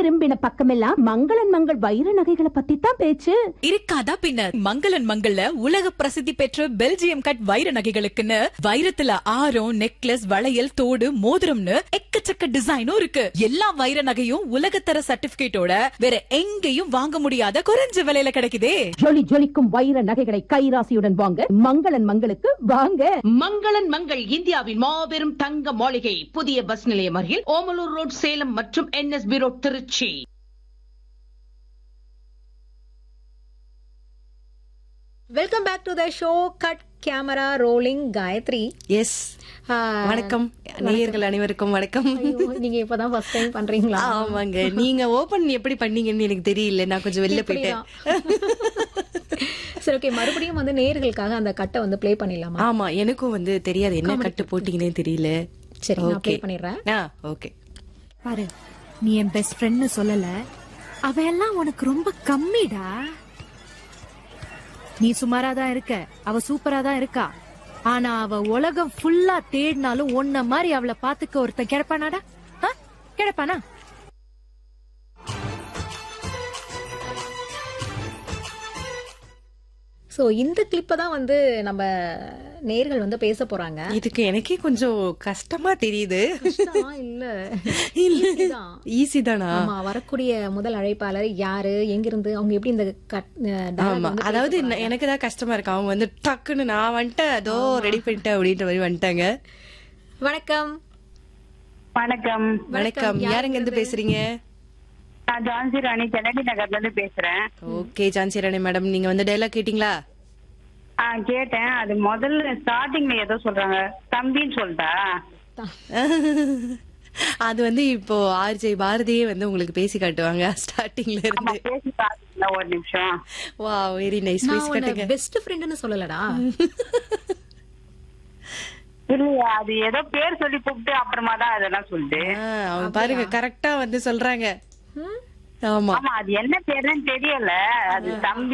திரும்பின பக்கமெல்லாம் மங்களன் மங்கள் வைர நகைகளை பத்தி தான் பேச்சு. இருக்காதா பின்ன. மங்களன் மங்கள்ல உலக பிரசித்தி பெற்ற பெல்ஜியம் கட் வைர நகைகளுக்குன்னு வைரத்துல ஆரம், நெக்லஸ், வளையல், தோடு, மோதிரம்னு எக்கச்சக்க டிசைனும் இருக்கு. எல்லா வைர நகையும் உலகத்தர சர்டிபிகேட்டோட வேற எங்கேயும் வாங்க முடியாத குறைஞ்ச விலையில கிடைக்குதே. ஜொலி ஜொலிக்கும் வைர நகைகளை கைராசியுடன் வாங்க மங்களன் மங்களுக்கு வாங்க. மங்களன் மங்கள் இந்தியாவின் மாபெரும் தங்க மாளிகை, புதிய பஸ் நிலையம் அருகில் ஓமலூர் ரோட், சேலம் மற்றும் NSB road, Trichy. Welcome back to the show. Cut camera rolling. Gayatri. S, வணக்கம் நேயர்கள் அனைவருக்கும் வணக்கம். நீங்க இப்பதான் ஃபர்ஸ்ட் டைம் பண்றீங்களா? ஆமாங்க. நீங்க ஓபன் எப்படி பண்ணீங்கன்னு எனக்கு தெரியல, நான் கொஞ்சம் வெளில போயிட்டேன். சரி, ஓகே. மறுபடியும் வந்து நேயர்களுக்காக அந்த கட்டை வந்து ப்ளே பண்ணிடலாமா? ஆமா, எனக்கும் வந்து தெரியாது என்ன கட்டு போட்டீங்கன்னு தெரியல. சரி, நான் ப்ளே பண்ணிடுறேன். ஓகே. பாரு, நீ என் பெஸ்ட் ஃப்ரெண்ட்னு சொல்லல, அவ எல்லாம் உனக்கு ரொம்ப கம்மிடா. நீ சுமாரா தான் இருக்க, அவ சூப்பரா தான் இருக்கா. ஆனா அவ உலகம் ஃபுல்லா தேடினாலும் உன்ன மாதிரி அவளை பாத்துக்க ஒருத்தன் கிடைப்பானாடா? கிடைப்பானா? சோ இந்த கிளிப்ப தான் வந்து நம்ம நேயர்கள் வந்து பேச போறாங்க. இதுக்கு எனக்கே கொஞ்சம் கஷ்டமா தெரியுது. இல்ல, ஈஸி தானா? ஆமா, வரக்கூடிய முதல் அழைப்பாளர் யாரு, எங்கிருந்து, அவங்க எப்படி இந்த ஆமா, அதாவது எனக்கு தான் கஷ்டமா இருக்கு. அவங்க வந்து டக்குன்னு நான் வந்துட்டேன், அதோ ரெடி பண்ணிட்டேன் அப்படின்ற மாதிரி வந்துட்டாங்க. வணக்கம். வணக்கம். வணக்கம். யாருங்க இருந்து பேசுறீங்க? நான் ஜான்சி ராணி, கெனடி நகர்ல இருந்து பேசுறேன். ஓகே ஜான்சி ராணி மேடம், நீங்க வந்து டயலாக் கேட்டீங்களா? கேட்டேன். அது முதல்ல ஸ்டார்டிங்ல ஏதோ சொல்றாங்க, தம்பின்னு சொல்லிட்டா. அது வந்து இப்போ ஆர்ஜே பாரதியே வந்து உங்களுக்கு பேசி காட்டுவாங்க ஸ்டார்டிங்ல இருந்து. பேசி பாத்தீங்களா? ஒரு நிமிஷம். Wow, very nice. பேசி காட்டுங்க. பெஸ்ட் ஃப்ரெண்ட்னு சொல்லலடா. இல்லையா, அது ஏதோ பேர் சொல்லி கூப்பிட்டு அப்புறமா தான் அதெல்லாம் சொல்லிட்டு. அவங்க பாருங்க கரெக்டா வந்து சொல்றாங்க. ஆமா, ஆமா, அது என்ன பேருன்னு தெரியல. அது தம்பி